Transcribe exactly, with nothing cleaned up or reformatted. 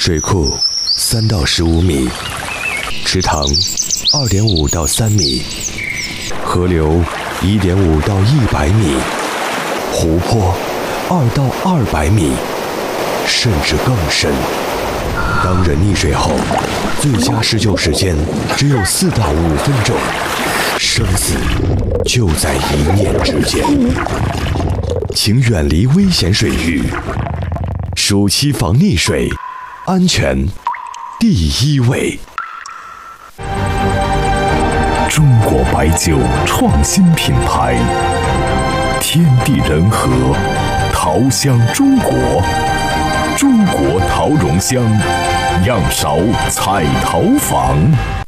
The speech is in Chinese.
水库三到十五米，池塘二点五到三米，河流一点五到一百米，湖泊二到二百米，甚至更深。当人溺水后，最佳施救时间只有四到五分钟，生死就在一念之间。请远离危险水域，暑期防溺水，安全第一位。 中国白酒创新品牌，天地人和，桃香中国，中国桃蓉香，样勺彩陶坊。